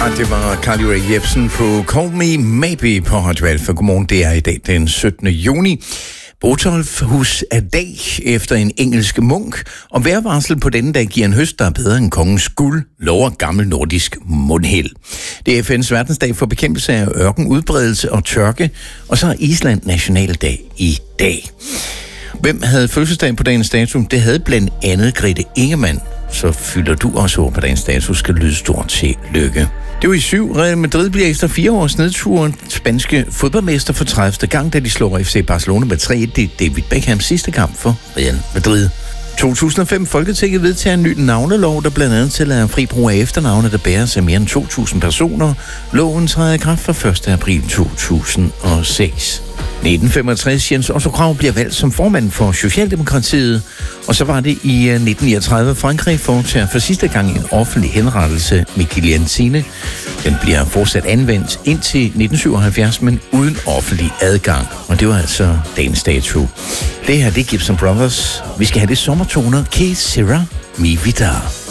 Det var Carly Rae Jepsen på Call Me Maybe på Radio Alfa. Godmorgen, det er i dag den 17. juni. Botolphus er dag efter en engelsk munk, og vejrvarsel på denne dag giver en høst, der er bedre end kongens guld, lover gammel nordisk mundheld. Det er FN's verdensdag for bekæmpelse af ørkenudbredelse og tørke, og så er Island nationaldag i dag. Hvem havde fødselsdag på dagens dato? Det havde blandt andet Grete Ingemann. Så fylder du også ord på dagens dato, skal lyde stort til lykke. Det var i 7. Real Madrid bliver efter 4 års nedtur spanske fodboldmester for 30. gang, da de slår FC Barcelona med 3-1. Det er David Beckhams sidste kamp for Real Madrid. 2005 Folketinget vedtager en ny navnelov, der blandt andet tillader fri brug af efternavne, der bæres af mere end 2.000 personer. Loven træder i kraft fra 1. april 2006. 1965 Jens Otto Krag bliver valgt som formand for Socialdemokratiet, og så var det i 1939 Frankrig foretager for sidste gang en offentlig henrettelse med guillotine. Den bliver fortsat anvendt indtil 1977, men uden offentlig adgang, og det var altså dagens dato. Det her, det er Gibson Brothers. Vi skal have det sommertoner. Que sera mi vida.